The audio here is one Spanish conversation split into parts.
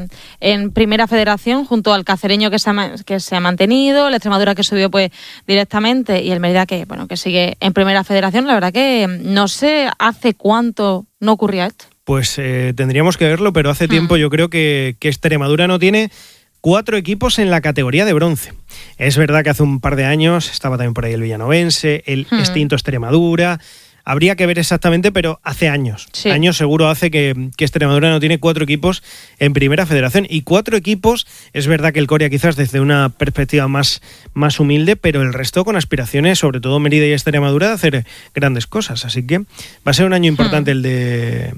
en Primera Federación, junto al Cacereño que se ha mantenido, el Extremadura que subió pues directamente y el Mérida que sigue en Primera Federación. La verdad que no sé hace cuánto no ocurría esto. Pues tendríamos que verlo, pero hace tiempo yo creo que Extremadura no tiene 4 equipos en la categoría de bronce. Es verdad que hace un par de años estaba también por ahí el Villanovense, el extinto Extremadura. Habría que ver exactamente, pero hace años. Sí. Años seguro hace que Extremadura no tiene 4 equipos en Primera Federación. Y 4 equipos, es verdad que el Coria quizás desde una perspectiva más humilde, pero el resto con aspiraciones, sobre todo Mérida y Extremadura, de hacer grandes cosas. Así que va a ser un año importante el de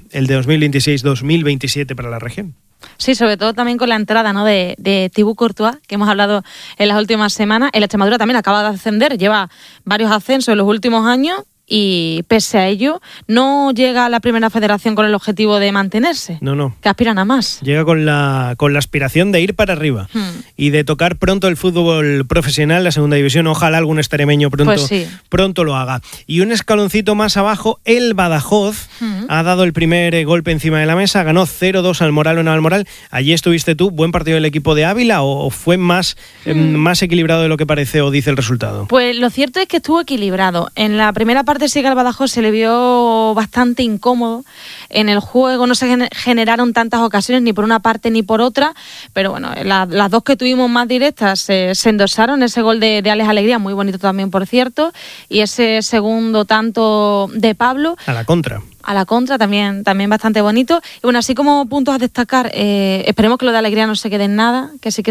2026-2027 para la región. Sí, sobre todo también con la entrada, ¿no?, de Thibaut Courtois, que hemos hablado en las últimas semanas. El Extremadura también acaba de ascender, lleva varios ascensos en los últimos años. Y pese a ello, no llega a la Primera Federación con el objetivo de mantenerse. No. Que aspiran a más. Llega con la aspiración de ir para arriba y de tocar pronto el fútbol profesional, la segunda división. Ojalá algún extremeño pronto lo haga. Y un escaloncito más abajo, el Badajoz ha dado el primer golpe encima de la mesa. Ganó 0-2 al Moral o Navalmoral. Allí estuviste tú. ¿Buen partido del equipo de Ávila o fue más equilibrado de lo que parece o dice el resultado? Pues lo cierto es que estuvo equilibrado. En la primera parte sí que al Badajoz se le vio bastante incómodo en el juego, no se generaron tantas ocasiones ni por una parte ni por otra, pero bueno, las dos que tuvimos más directas se endosaron. Ese gol de Alex Alegría, muy bonito también por cierto, y ese segundo tanto de Pablo a la contra también bastante bonito. Y bueno, así como puntos a destacar, esperemos que lo de Alegría no se quede en nada, que sí que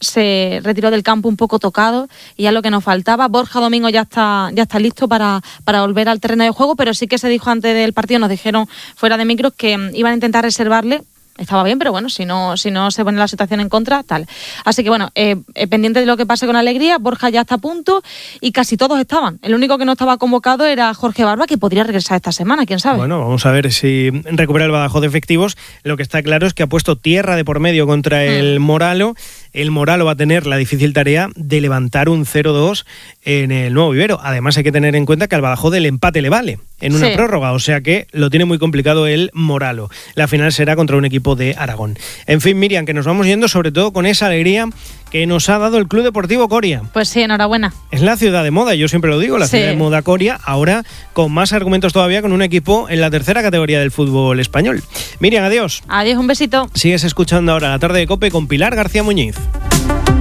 se retiró del campo un poco tocado y ya lo que nos faltaba. Borja Domingo ya está listo para volver al terreno de juego, pero sí que se dijo antes del partido, nos dijeron fuera de micros que iban a intentar reservarle. Estaba bien, pero bueno, si no se pone la situación en contra, tal. Así que bueno, pendiente de lo que pase con Alegría, Borja ya está a punto y casi todos estaban. El único que no estaba convocado era Jorge Barba, que podría regresar esta semana, quién sabe. Bueno, vamos a ver si recupera el Badajoz de efectivos. Lo que está claro es que ha puesto tierra de por medio contra el Moralo. El Moralo va a tener la difícil tarea de levantar un 0-2 en el Nuevo Vivero. Además hay que tener en cuenta que al Badajoz el empate le vale en una prórroga, o sea que lo tiene muy complicado el Moralo. La final será contra un equipo de Aragón. En fin, Miriam, que nos vamos yendo sobre todo con esa alegría que nos ha dado el Club Deportivo Coria. Pues sí, enhorabuena. Es la ciudad de moda, yo siempre lo digo, la ciudad de moda Coria, ahora con más argumentos todavía, con un equipo en la tercera categoría del fútbol español. Miriam, adiós. Adiós, un besito. Sigues escuchando ahora La Tarde de COPE con Pilar García Muñiz.